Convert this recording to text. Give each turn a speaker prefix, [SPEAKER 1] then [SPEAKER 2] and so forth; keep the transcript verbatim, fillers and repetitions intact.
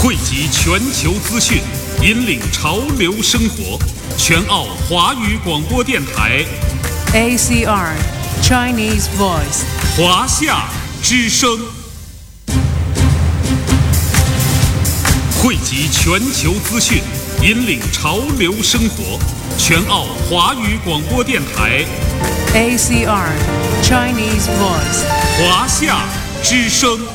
[SPEAKER 1] 汇集全球资讯，引领潮流生活。全澳华语广播电台
[SPEAKER 2] A C R Chinese Voice
[SPEAKER 1] 华夏之声，汇集全球资讯，引领潮流生活。全澳华语广播电台
[SPEAKER 2] A C R Chinese Voice
[SPEAKER 1] 华夏之声。